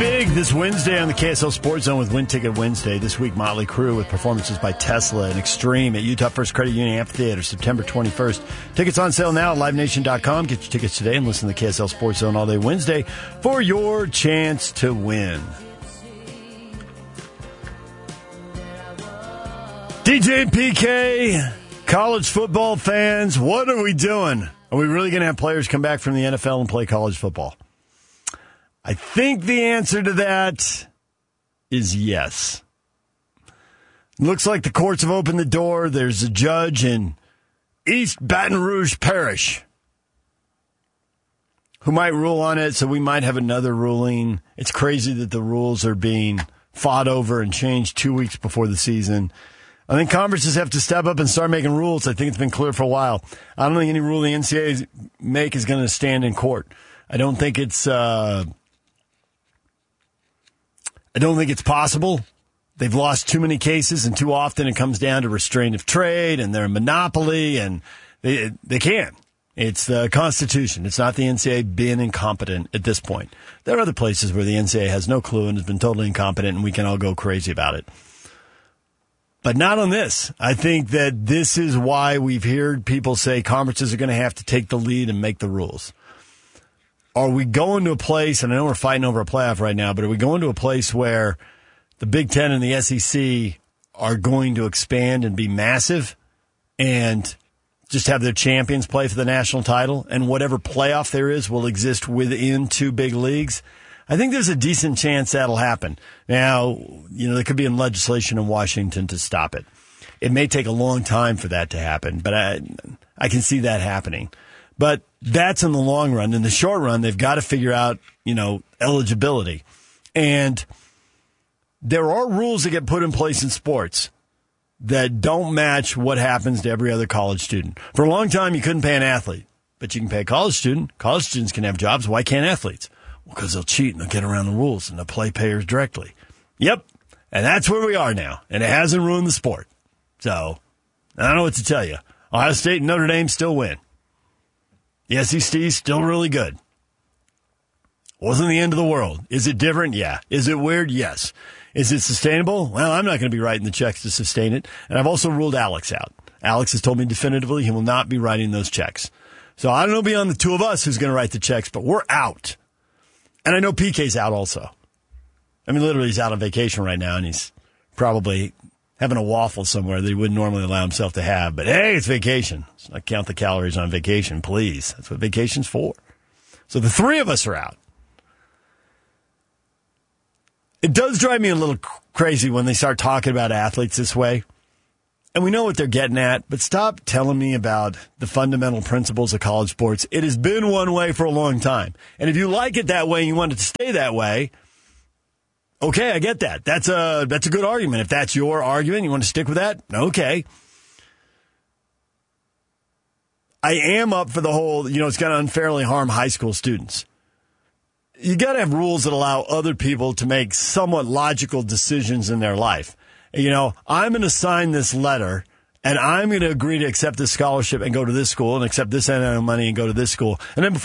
big this Wednesday on the KSL Sports Zone with Win Ticket Wednesday. This week, Motley Crue with performances by Tesla and Extreme at Utah First Credit Union Amphitheater, September 21st. Tickets on sale now at LiveNation.com. Get your tickets today and listen to the KSL Sports Zone all day Wednesday for your chance to win. DJ and PK, college football fans, what are we doing? Are we really going to have players come back from the NFL and play college football? I think the answer to that is yes. Looks like the courts have opened the door. There's a judge in East Baton Rouge Parish who might rule on it, so we might have another ruling. It's crazy that the rules are being fought over and changed 2 weeks before the season. I think conferences have to step up and start making rules. I think it's been clear for a while. I don't think any rule the NCAA make is going to stand in court. I don't think it's possible. They've lost too many cases, and too often it comes down to restraint of trade, and they're a monopoly, and they can't. It's the Constitution. It's not the NCAA being incompetent at this point. There are other places where the NCAA has no clue and has been totally incompetent, and we can all go crazy about it. But not on this. I think that this is why we've heard people say conferences are going to have to take the lead and make the rules. Are we going to a place, and I know we're fighting over a playoff right now, but are we going to a place where the Big Ten and the SEC are going to expand and be massive and just have their champions play for the national title, and whatever playoff there is will exist within two big leagues? I think there's a decent chance that'll happen. Now, there could be legislation in Washington to stop it. It may take a long time for that to happen, but I can see that happening. But that's in the long run. In the short run, they've got to figure out, eligibility. And there are rules that get put in place in sports that don't match what happens to every other college student. For a long time, you couldn't pay an athlete, but you can pay a college student. College students can have jobs. Why can't athletes? Well, because they'll cheat and they'll get around the rules and they'll play payers directly. Yep. And that's where we are now. And it hasn't ruined the sport. So, I don't know what to tell you. Ohio State and Notre Dame still win. The SEC is still really good. Wasn't the end of the world. Is it different? Yeah. Is it weird? Yes. Is it sustainable? Well, I'm not going to be writing the checks to sustain it. And I've also ruled Alex out. Alex has told me definitively he will not be writing those checks. So I don't know beyond the two of us who's going to write the checks, but we're out. And I know PK's out also. I mean, literally he's out on vacation right now, and he's probably having a waffle somewhere that he wouldn't normally allow himself to have. But hey, it's vacation. Let's not count the calories on vacation, please. That's what vacation's for. So the three of us are out. It does drive me a little crazy when they start talking about athletes this way. And we know what they're getting at, but stop telling me about the fundamental principles of college sports. It has been one way for a long time. And if you like it that way and you want it to stay that way, okay, I get that. That's a good argument. If that's your argument, you want to stick with that? Okay. I am up for the whole, it's going to unfairly harm high school students. You got to have rules that allow other people to make somewhat logical decisions in their life. I'm going to sign this letter, and I'm going to agree to accept this scholarship and go to this school and accept this NIL money and go to this school. And then